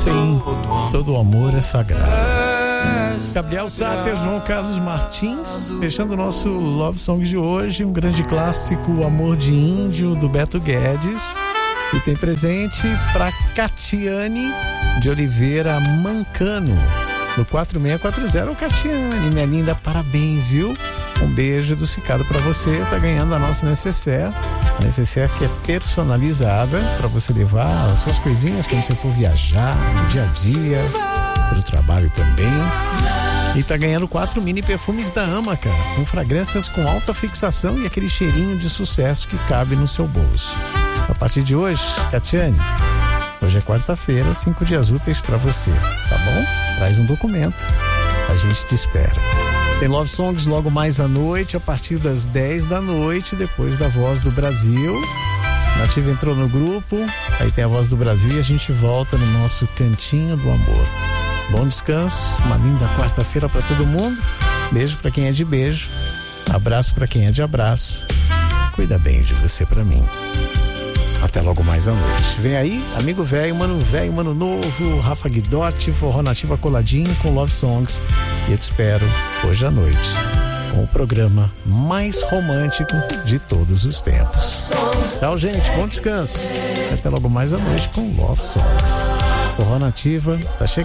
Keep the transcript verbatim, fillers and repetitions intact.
Sim, todo amor é sagrado. Gabriel Sáter, João Carlos Martins, fechando o nosso Love Song de hoje, um grande clássico, Amor de Índio, do Beto Guedes. E tem presente para Catiane de Oliveira Mancano, no quatro seis quatro zero. Catiane, minha linda, parabéns, viu? Um beijo do Cicado para você, tá ganhando a nossa necessaire. A necessaire que é personalizada para você levar as suas coisinhas quando você for viajar, no dia a dia, pro trabalho também. E tá ganhando quatro mini perfumes da Ama, cara, com fragrâncias com alta fixação e aquele cheirinho de sucesso que cabe no seu bolso. A partir de hoje, Catiane, hoje é quarta-feira, cinco dias úteis para você, tá bom? Traz um documento, a gente te espera. Tem Love Songs logo mais à noite, a partir das dez da noite, depois da Voz do Brasil. Nativa entrou no grupo, aí tem a Voz do Brasil e a gente volta no nosso Cantinho do Amor. Bom descanso, uma linda quarta-feira para todo mundo. Beijo para quem é de beijo, abraço para quem é de abraço. Cuida bem de você para mim. Até logo mais à noite. Vem aí, amigo velho, mano velho, mano novo, Rafa Guidotti, Forró Nativa coladinho com Love Songs. E eu te espero hoje à noite com o programa mais romântico de todos os tempos. Tchau, gente, bom descanso. Até logo mais à noite com Love Songs. Forró Nativa tá chegando.